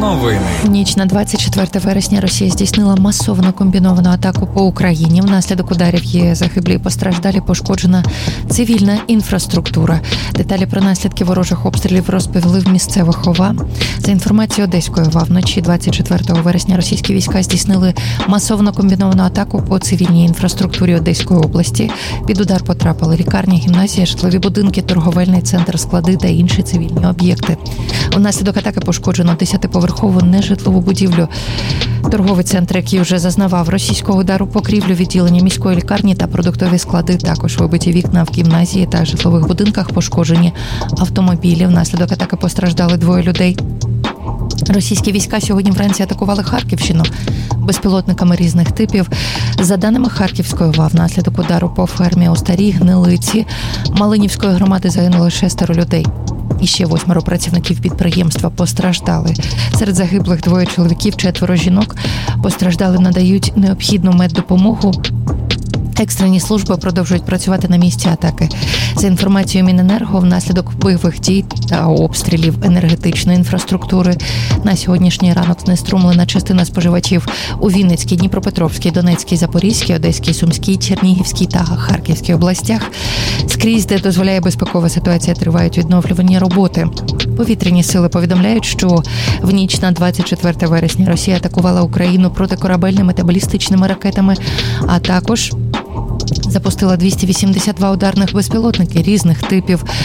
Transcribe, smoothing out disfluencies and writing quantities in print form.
Новини. Ніч на 24 вересня Росія здійснила масовану комбіновану атаку по Україні. Внаслідок ударів є загиблі і постраждалі, пошкоджена цивільна інфраструктура. Деталі про наслідки ворожих обстрілів розповіли в місцевих ОВА. За інформацією Одеської ОВА, вночі 24 вересня російські війська здійснили масовану комбіновану атаку по цивільній інфраструктурі Одеської області. Під удар потрапили лікарня, гімназія, житлові будинки, торговельний центр, склади та інші цивільні об'єкти. Внаслідок атаки пошкоджено 10-поверхову нежитлову будівлю. Торговий центр, який вже зазнавав російського удару, покрівлю, відділення міської лікарні та продуктові склади, також вибиті вікна в гімназії та житлових будинках, пошкоджені автомобілі. Внаслідок атаки постраждали 2 людей. Російські війська сьогодні вранці атакували Харківщину безпілотниками різних типів. За даними Харківської ОВА, внаслідок удару по фермі у Старій Гнилиці Малинівської громади загинуло 6 людей. І ще 8 працівників підприємства постраждали. Серед загиблих 2 чоловіків, 4 жінок. Постраждалим надають необхідну меддопомогу. Екстрені служби продовжують працювати на місці атаки. За інформацією Міненерго, внаслідок бойових дій та обстрілів енергетичної інфраструктури на сьогоднішній ранок знеструмлена частина споживачів у Вінницькій, Дніпропетровській, Донецькій, Запорізькій, Одеській, Сумській, Чернігівській та Харківській областях. Скрізь, де дозволяє безпекова ситуація, тривають відновлювальні роботи. Повітряні сили повідомляють, що в ніч на 24 вересня Росія атакувала Україну протикорабельними та балістичними ракетами, а також запустила 282 ударних безпілотники різних типів.